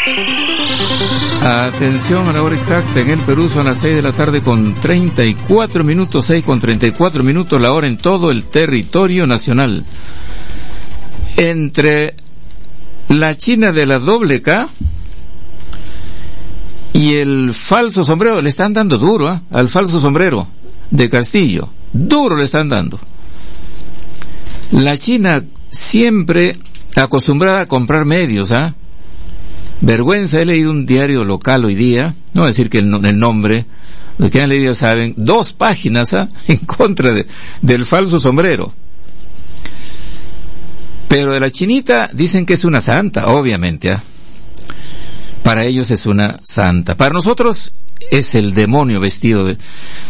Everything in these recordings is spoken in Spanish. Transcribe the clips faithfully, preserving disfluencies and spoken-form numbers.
Atención, a la hora exacta en el Perú son las seis de la tarde con treinta y cuatro minutos, seis con treinta y cuatro minutos la hora en todo el territorio nacional. Entre la China de la doble K y el falso sombrero, le están dando duro ¿eh? al falso sombrero de Castillo, duro le están dando. La China siempre acostumbrada a comprar medios, ¿ah? ¿eh? Vergüenza, he leído un diario local hoy día, no voy a decir que el, el nombre, los que han leído saben, dos páginas ¿ah? en contra de, del falso sombrero. Pero de la chinita dicen que es una santa, obviamente, ¿ah? Para ellos es una santa. Para nosotros es el demonio vestido de,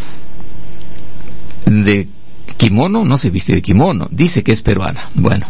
de kimono, no se viste de kimono, dice que es peruana. Bueno.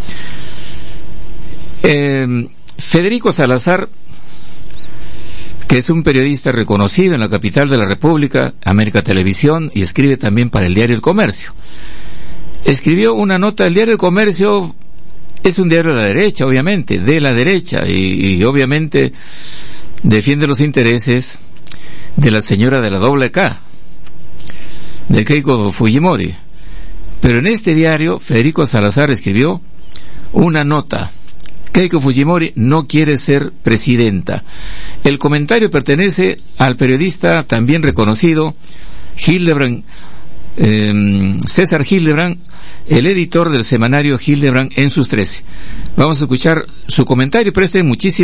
Eh, Federico Salazar, que es un periodista reconocido en la capital de la República, América Televisión, y escribe también para el diario El Comercio. Escribió una nota, el diario El Comercio es un diario de la derecha, obviamente, de la derecha, y, y obviamente defiende los intereses de la señora de la doble K, de Keiko Fujimori. Pero en este diario, Federico Salazar escribió una nota: Keiko Fujimori no quiere ser presidenta. El comentario pertenece al periodista también reconocido Hildebrand, eh, César Hildebrand, el editor del semanario Hildebrand en sus trece. Vamos a escuchar su comentario, presten muchísima